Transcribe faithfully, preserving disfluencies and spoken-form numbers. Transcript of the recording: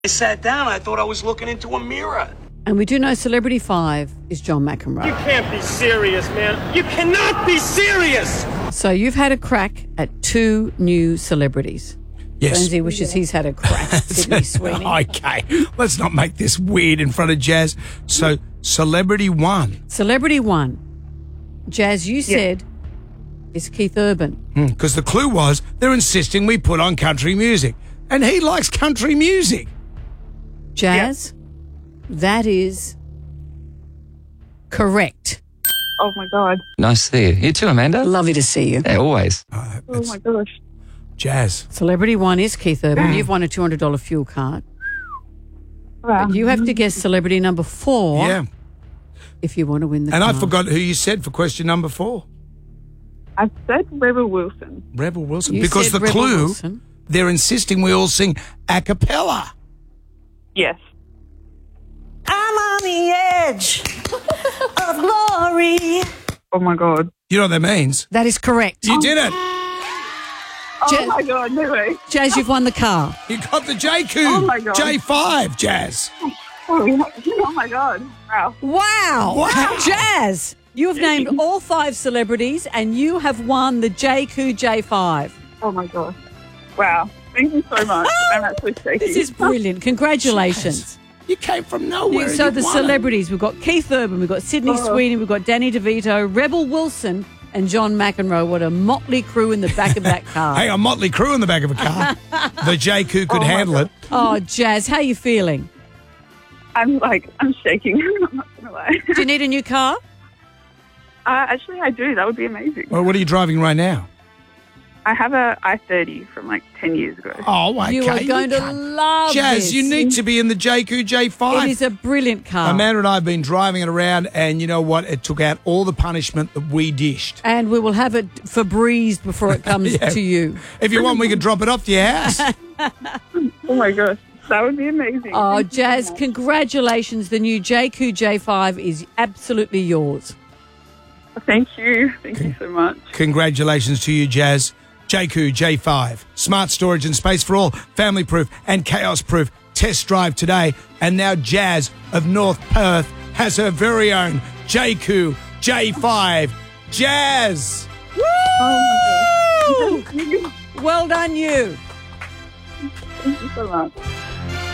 I sat down, I thought I was looking into a mirror. And we do know Celebrity Five is John McEnroe. You can't be serious, man. You cannot be serious! So you've had a crack at two new celebrities. Yes. Jonesy wishes he's had a crack at Sydney Sweeney. Okay, let's not make this weird in front of Jazz. So, Celebrity One. Celebrity One. Jazz, you said, is Keith Urban. Because the clue was they're insisting we put on country music. And he likes country music. Jazz, that is correct. Oh, my God. Nice to see you. You too, Amanda? Lovely to see you. Yeah, always. Uh, Oh, my gosh. Jazz. Celebrity One is Keith Urban. You've won a two hundred dollars fuel card. Wow. But you have to guess celebrity number four Yeah. if you want to win the And car. I forgot who you said for question number four. I said Rebel Wilson. Rebel Wilson. You because said the Rebel clue, Wilson. they're insisting we all sing a cappella. Yes. I'm on the edge of glory. Oh, my God. You know what that means? That is correct. You did it. Oh, Jazz, my God. No way. Jazz, you've won the car. You got the J Q. Oh, my God. J five, Jazz. Oh, oh my God. Wow. Wow. Wow. Jazz, you have named all five celebrities and you have won the J Q J five. Oh, my God. Wow. Thank you so much. I'm actually shaking. This is brilliant. Congratulations. You came from nowhere. You- so and the you won it. celebrities, we've got Keith Urban, we've got Sydney Oh. Sweeney, we've got Danny DeVito, Rebel Wilson and John McEnroe. What a motley crew in the back of that car. Hey, a motley crew in the back of a car. The J Q could Oh, my handle God. it. Oh, Jazz, how are you feeling? I'm like, I'm shaking. I'm not going to lie. Do you need a new car? Uh, actually, I do. That would be amazing. Well, what are you driving right now? I have a I thirty from like ten years ago. Oh, okay. You are going to can't- love Jazz, this. you need to be in the J Q J five. It is a brilliant car. Amanda and I have been driving it around, and you know what? It took out all the punishment that we dished. And we will have it Febrezed before it comes Yeah. to you. If you want, we can drop it off to your house. Oh my gosh, that would be amazing. Oh, Thank you so Jazz, much. congratulations. The new J Q J five is absolutely yours. Thank you. Thank you so much. Congratulations to you, Jazz. J Q J five. Smart storage and space for all. Family proof and chaos proof. Test drive today. And now Jazz of North Perth has her very own J Q J five. Jazz! Oh my gosh. Well done, you. Thank you so much.